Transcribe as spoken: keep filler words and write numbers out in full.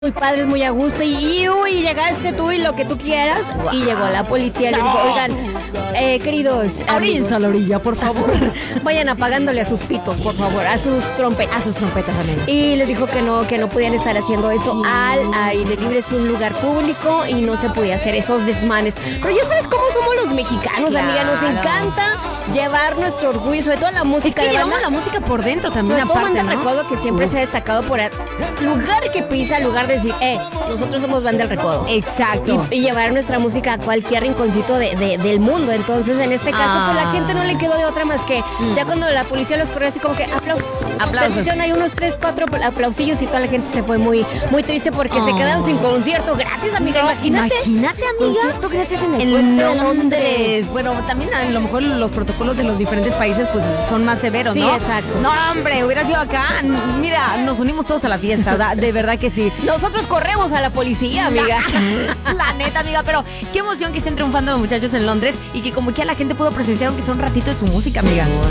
muy padres, muy a gusto, y, y uy, llegaste tú y lo que tú quieras, y llegó la policía, les dijo, oigan, eh, queridos Abríense a la orilla, por favor. vayan apagándole a sus pitos, por favor, a sus trompetas. A sus trompetas también. Y les dijo que no, que no podían estar haciendo eso al aire libre, es un lugar público y no se podía hacer esos desmanes. Pero ya sabes cómo somos los mexicanos, Claro. amiga, nos encanta llevar nuestro orgullo, sobre todo la música. Es que de llevamos banda. la música por dentro también, Sobre todo aparte, Banda El ¿no? Recodo, que siempre se ha destacado por el lugar que pisa, lugar de decir, eh, nosotros somos Banda El Recodo. Exacto. Y, y llevar nuestra música a cualquier rinconcito de, de- del mundo. Entonces, en este caso, Ah. pues la gente no le quedó de otra más que Mm. ya cuando la policía los corrió así como que aplausos. Aplausos. Se escucharon ahí unos tres, cuatro aplausillos y toda la gente se fue muy, muy triste porque se Oh. quedaron sin concierto gratis, amiga. Imagínate. Imagínate, amiga. Concierto gratis en el En puerto de Londres. Bueno, también a lo mejor los protocolos de los diferentes países pues son más severos, Sí, ¿no? exacto. No, hombre, hubiera sido acá. Mira, nos unimos todos a la fiesta, da- de verdad que sí. Nosotros corremos a la policía, amiga. La, la neta, amiga, pero qué emoción que estén triunfando los muchachos en Londres y que como que a la gente pudo presenciar aunque sea un ratito de su música, amiga.